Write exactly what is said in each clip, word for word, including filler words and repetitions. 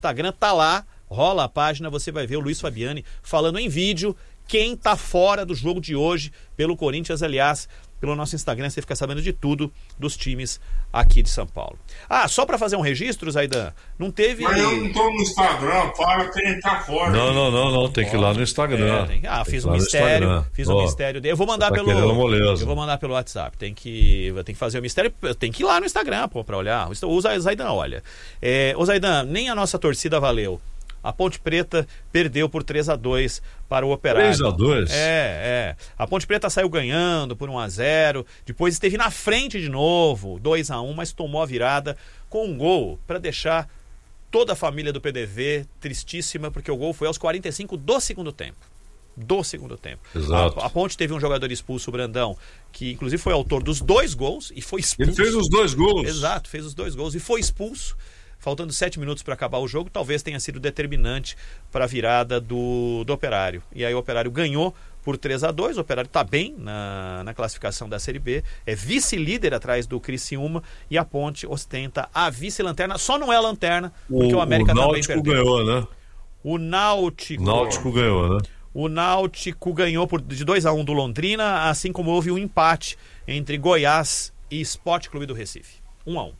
Instagram tá lá, rola a página, você vai ver o Luiz Fabiani falando em vídeo quem tá fora do jogo de hoje pelo Corinthians, aliás, pelo nosso Instagram, você fica sabendo de tudo dos times aqui de São Paulo. Ah, só para fazer um registro, Zaidan, não teve... Mas eu não tô no Instagram, para quem tá fora. Não, não, não, não, tem que ir lá no Instagram. É, tem... Ah, fiz um mistério, fiz um oh, mistério dele. Eu vou mandar tá pelo... Eu vou mandar pelo WhatsApp, tem que, tem que fazer o mistério, tem que ir lá no Instagram, pô, pra olhar. O Zaidan, olha. É, o Zaidan, nem a nossa torcida valeu. A Ponte Preta perdeu por três a dois para o Operário. três a dois? É, é. A Ponte Preta saiu ganhando por um a zero, depois esteve na frente de novo, dois a um, mas tomou a virada com um gol para deixar toda a família do P D V tristíssima, porque o gol foi aos quarenta e cinco do segundo tempo. Do segundo tempo. Exato. A, a Ponte teve um jogador expulso, o Brandão, que inclusive foi autor dos dois gols e foi expulso. Ele fez os dois gols. Exato, fez os dois gols e foi expulso. Faltando sete minutos para acabar o jogo, talvez tenha sido determinante para a virada do, do Operário. E aí o Operário ganhou por três a dois, o Operário está bem na, na classificação da Série B, é vice-líder atrás do Criciúma e a Ponte ostenta a vice-lanterna, só não é a lanterna, porque o, o América o também perdeu. O Náutico ganhou, né? O Náutico... O Náutico ganhou, né? O Náutico ganhou por, de dois a um do Londrina, assim como houve um empate entre Goiás e Sport Clube do Recife. um a um.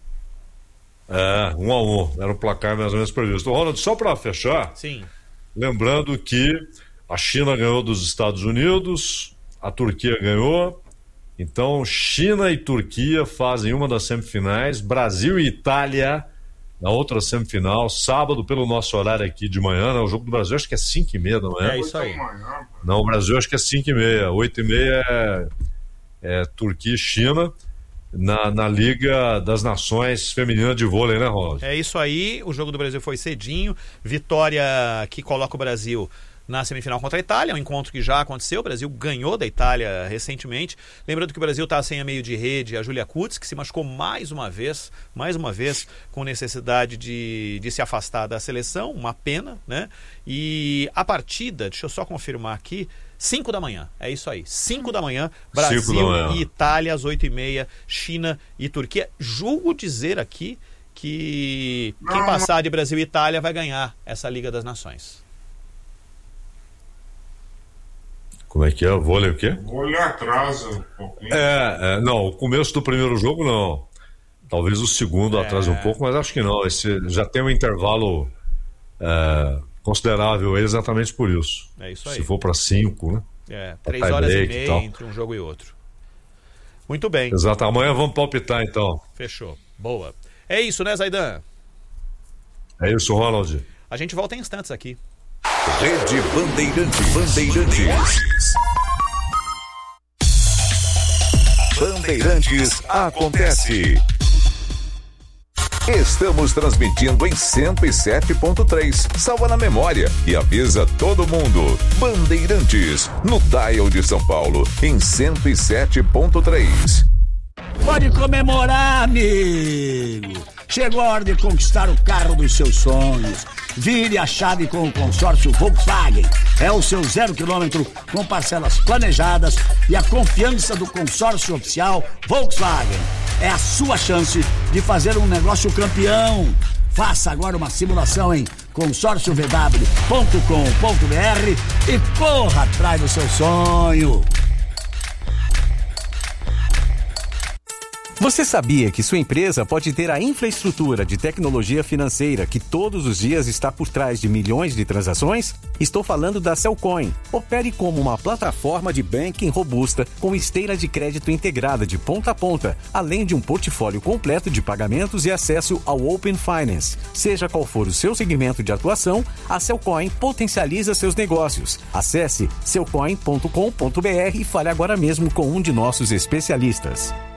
É, um a um, era o placar mais ou menos previsto. Ronald, só para fechar, sim, lembrando que a China ganhou dos Estados Unidos, a Turquia ganhou, então China e Turquia fazem uma das semifinais, Brasil e Itália na outra semifinal, sábado pelo nosso horário aqui de manhã, né? O jogo do Brasil acho que é cinco e meia da manhã. É isso aí. Não, o Brasil acho que é cinco e meia, oito e meia é, é Turquia e China. Na, na Liga das Nações Feminina de Vôlei, né, Ronaldo? É isso aí, o jogo do Brasil foi cedinho, vitória que coloca o Brasil na semifinal contra a Itália, um encontro que já aconteceu, o Brasil ganhou da Itália recentemente, lembrando que o Brasil está sem a meio de rede a Júlia Kutz, que se machucou mais uma vez, mais uma vez, com necessidade de, de se afastar da seleção, uma pena, né? E a partida, deixa eu só confirmar aqui, cinco da manhã, é isso aí. cinco da manhã, Brasil da manhã. E Itália, às oito e meia, China e Turquia. Julgo dizer aqui que não, quem passar de Brasil e Itália vai ganhar essa Liga das Nações. Como é que é? Vôlei o quê? Vôlei atrasa um pouquinho. É, é, não, o começo do primeiro jogo não. Talvez o segundo é... atrase um pouco, mas acho que não. Esse já tem um intervalo é, considerável exatamente por isso. É isso aí. Se for para cinco, né? É, três horas e meia entre um jogo e outro. Muito bem. Exato, amanhã vamos palpitar então. Fechou, boa. É isso, né, Zaidan? É isso, Ronald. A gente volta em instantes aqui. Rede Bandeirantes. Bandeirantes. Bandeirantes acontece. Estamos transmitindo em cento e sete ponto três. Salva na memória e avisa todo mundo. Bandeirantes, no dial de São Paulo, em cento e sete ponto três. Pode comemorar, amigo. Chegou a hora de conquistar o carro dos seus sonhos. Vire a chave com o consórcio Volkswagen. É o seu zero quilômetro com parcelas planejadas e a confiança do consórcio oficial Volkswagen. É a sua chance de fazer um negócio campeão. Faça agora uma simulação em consórcio v w ponto com ponto b r e corra atrás do seu sonho. Você sabia que sua empresa pode ter a infraestrutura de tecnologia financeira que todos os dias está por trás de milhões de transações? Estou falando da Cellcoin. Opere como uma plataforma de banking robusta com esteira de crédito integrada de ponta a ponta, além de um portfólio completo de pagamentos e acesso ao Open Finance. Seja qual for o seu segmento de atuação, a Cellcoin potencializa seus negócios. Acesse cellcoin ponto com ponto b r e fale agora mesmo com um de nossos especialistas.